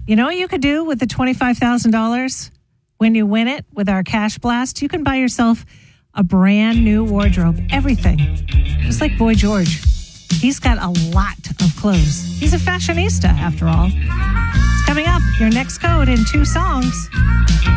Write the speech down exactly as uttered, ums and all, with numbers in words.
You know what you could do with the twenty-five thousand dollars when you win it with our cash blast? You can buy yourself a brand new wardrobe, everything. Just like Boy George. He's got a lot of clothes. He's a fashionista, after all. It's coming up, your next code in two songs.